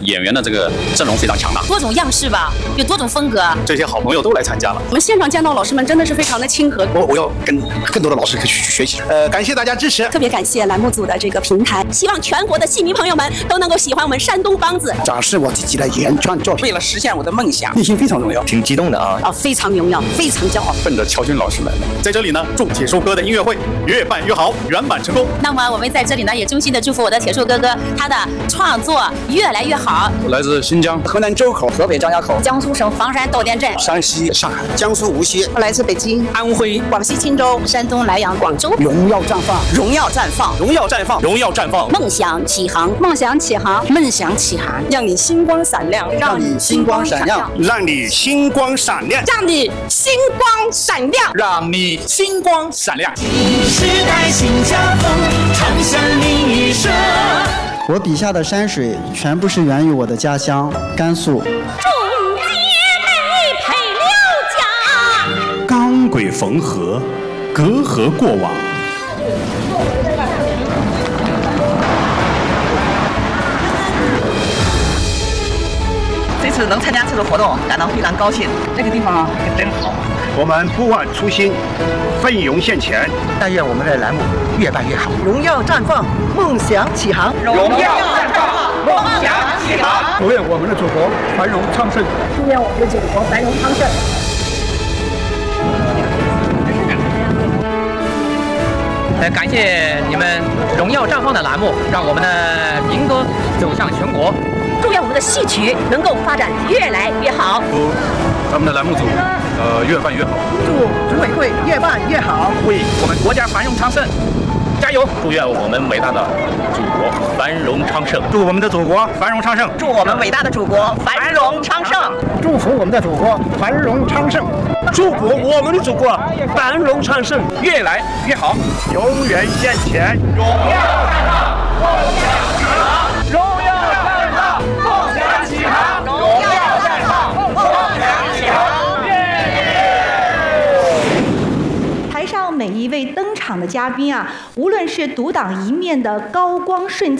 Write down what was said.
演员的这个阵容非常强大， 多种样式吧，有多种风格。 这些好朋友都来参加了。 我们现场见到老师们真的是非常的亲和。 我要跟更多的老师去学习。感谢大家支持， 特别感谢栏目组的这个平台，希望全国的戏迷朋友们都能够喜欢我们山东梆子， 展示我自己的原创作品。 为了实现我的梦想， 内心非常荣耀， 挺激动的啊！ 非常荣耀，非常骄傲。 奔着乔军老师们，在这里呢，祝铁树哥的音乐会越办越好，圆满成功。 那么我们在这里呢，也衷心的祝福我的铁树哥哥，他的创作越来越好。 我来自新疆、 河南周口、 河北张家口、 江苏省房山窦店镇、 山西上海、江苏无锡。 我来自北京、 安徽、 广西钦州、山东莱阳、广州。 荣耀绽放， 荣耀绽放， 荣耀绽放，荣耀绽放， 梦想起航， 梦想起航， 梦想起航， 让你星光闪亮， 让你星光闪亮， 让你星光闪亮， 让你星光闪亮， 让你星光闪亮。 时代新家风，唱响你一生。 我笔下的山水全部是源于我的家乡甘肃。 众姐妹配了家， 钢轨缝合，隔河过往。 这次能参加这个活动，感到非常高兴。这个地方真好。 我们不忘初心，奋勇向前。 但愿我们的栏目越办越好。荣耀绽放，梦想起航。 荣耀绽放，梦想起航。 祝愿我们的祖国繁荣昌盛。 祝愿我们的祖国繁荣昌盛。 感谢你们荣耀绽放的栏目，让我们的民歌走向全国。 祝愿我们的戏曲能够发展越来越好。 祝咱们的栏目组越办越好。 祝组委会越办越好， 为我们国家繁荣昌盛加油！ 祝愿我们伟大的祖国繁荣昌盛。 祝我们的祖国繁荣昌盛。 祝我们伟大的祖国繁荣昌盛。 祝福我们的祖国繁荣昌盛。 祝福我们的祖国繁荣昌盛， 越来越好。 永远向前。 荣耀绽放，梦想起航。荣耀绽放，梦想起航。荣耀绽放，梦想起航。 台上每一位登场的嘉宾啊，无论是独当一面的高光瞬间。